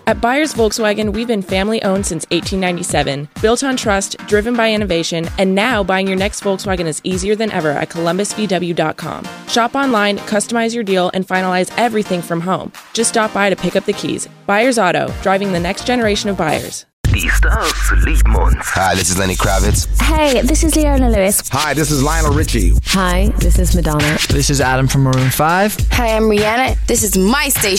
At Byers Volkswagen, we've been family-owned since 1897, built on trust, driven by innovation, and now buying your next Volkswagen is easier than ever at columbusvw.com. Shop online, customize your deal, and finalize everything from home. Just stop by to pick up the keys. Byers Auto, driving the next generation of buyers. Hi, this is Lenny Kravitz. Hey, this is Leona Lewis. Hi, this is Lionel Richie. Hi, this is Madonna. This is Adam from Maroon 5. Hi, I'm Rihanna. This is my station.